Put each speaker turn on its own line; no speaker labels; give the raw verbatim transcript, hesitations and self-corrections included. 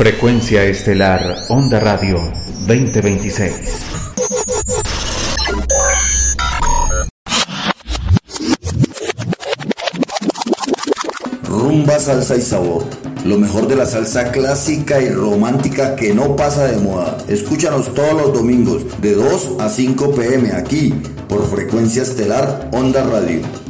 Frecuencia Estelar Onda Radio veinte veintiséis.
Rumba, salsa y sabor. Lo mejor de la salsa clásica y romántica que no pasa de moda. Escúchanos todos los domingos de dos a cinco p m aquí por Frecuencia Estelar Onda Radio.